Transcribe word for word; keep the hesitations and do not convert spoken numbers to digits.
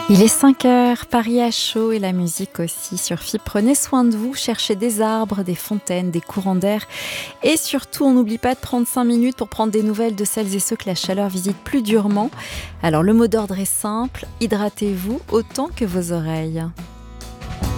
Il est cinq heures, Paris à chaud et la musique aussi sur F I B. Prenez soin de vous, cherchez des arbres, des fontaines, des courants d'air. Et surtout, on n'oublie pas de prendre cinq minutes pour prendre des nouvelles de celles et ceux que la chaleur visite plus durement. Alors le mot d'ordre est simple, hydratez-vous autant que vos oreilles.